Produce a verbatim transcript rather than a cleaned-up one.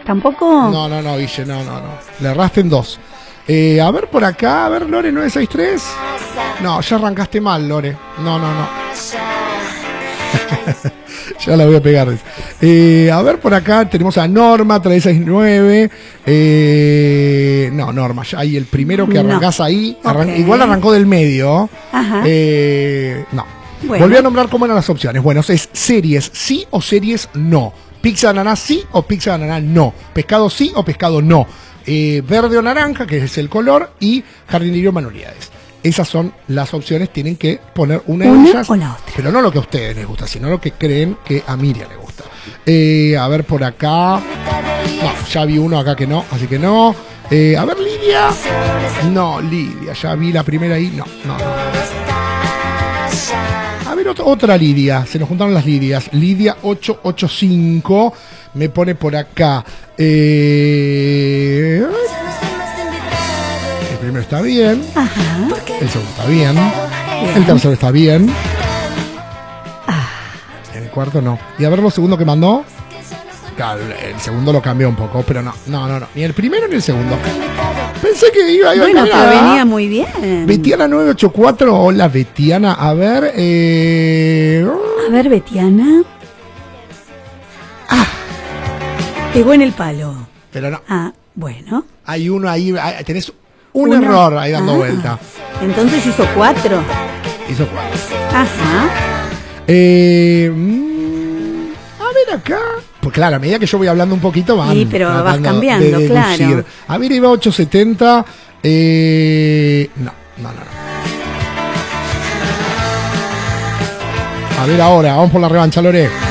¿Tampoco? No, no, no, Guille, no, no, no. Le erraste en dos. Eh, a ver por acá, a ver, Lore, nueve seis tres. No, ya arrancaste mal, Lore. No, no, no. Ya la voy a pegar. Eh, a ver por acá tenemos a Norma tres seis nueve. Eh, no, Norma, ya ahí el primero que arrancás no. ahí. Arran okay. Igual arrancó del medio. Ajá. Eh, no. Bueno. Volví a nombrar cómo eran las opciones. Bueno, es series sí o series no. Pizza de ananá sí o pizza de ananá no. Pescado sí o pescado no. Eh, verde o naranja, que es el color, y jardinería o manualidades. Esas son las opciones, tienen que poner una, una de ellas, o la otra. Pero no lo que a ustedes les gusta, sino lo que creen que a Miriam le gusta. Eh, a ver por acá. No, ya vi uno acá que no, así que no. Eh, a ver, Lidia. No, Lidia, ya vi la primera ahí. No, no, no. A ver, otra, otra Lidia. Se nos juntaron las Lidias. Lidia ocho ocho cinco. Me pone por acá. Eh... El primero está bien. Ajá. El segundo está bien. bien. El tercero está bien. Ah. El cuarto no. Y a ver los segundos que mandó. Claro, el segundo lo cambió un poco, pero no, no, no, no. Ni el primero ni el segundo. Pensé que iba, iba bueno, a pero venía muy bien. Betiana nueve ocho cuatro. Hola, Betiana. A ver. Eh... A ver, Betiana. Ah. Pegó en el palo. Pero no. Ah, bueno. Hay uno ahí. Tenés un Uno. error ahí dando ah. vuelta. Entonces hizo cuatro. Hizo cuatro. Ajá. Eh, mm, a ver acá. Pues claro, a medida que yo voy hablando un poquito van. Sí, pero vas cambiando, de claro. A ver, iba ocho setenta. Eh, no, no, no, no. A ver ahora, vamos por la revancha, Lore.